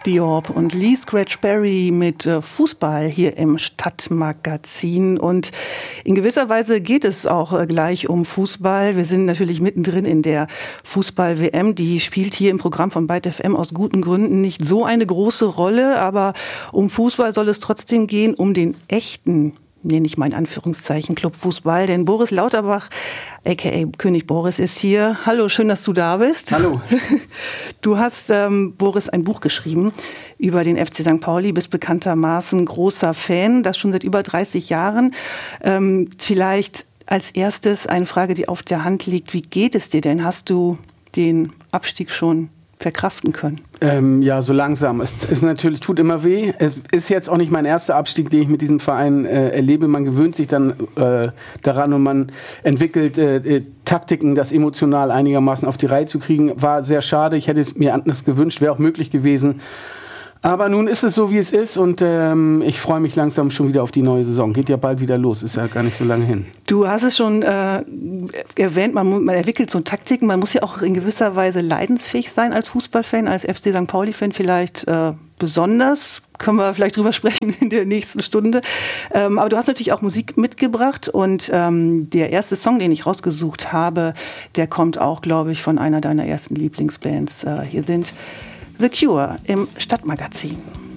Diop und Lee Scratch Perry mit Fußball hier im Stadtmagazin. Und in gewisser Weise geht es auch gleich um Fußball. Wir sind natürlich mittendrin in der Fußball-WM. Die spielt hier im Programm von Byte FM aus guten Gründen nicht so eine große Rolle. Aber um Fußball soll es trotzdem gehen, um den echten, nenne ich mal in Anführungszeichen, Clubfußball. Denn Boris Lauterbach, a.k.a. König Boris, ist hier. Hallo, schön, dass du da bist. Hallo. Du hast, Boris, ein Buch geschrieben über den FC St. Pauli, bist bekanntermaßen großer Fan, das schon seit über 30 Jahren. Vielleicht als erstes eine Frage, die auf der Hand liegt. Wie geht es dir denn? Hast du den Abstieg schon verkraften können? Ja, so langsam. Es ist natürlich, tut immer weh. Es ist jetzt auch nicht mein erster Abstieg, den ich mit diesem Verein erlebe. Man gewöhnt sich dann daran und man entwickelt Taktiken, das emotional einigermaßen auf die Reihe zu kriegen. War sehr schade. Ich hätte es mir anders gewünscht, wäre auch möglich gewesen. Aber nun ist es so, wie es ist und ich freue mich langsam schon wieder auf die neue Saison. Geht ja bald wieder los, ist ja gar nicht so lange hin. Du hast es schon erwähnt, man entwickelt so Taktiken. Man muss ja auch in gewisser Weise leidensfähig sein als Fußballfan, als FC St. Pauli-Fan vielleicht besonders. Können wir vielleicht drüber sprechen in der nächsten Stunde. Aber du hast natürlich auch Musik mitgebracht und der erste Song, den ich rausgesucht habe, der kommt auch, glaube ich, von einer deiner ersten Lieblingsbands. Hier sind The Cure im Stadtmagazin.